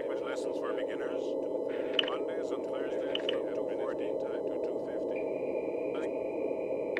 language lessons for beginners, Mondays and Thursdays from 2:15 to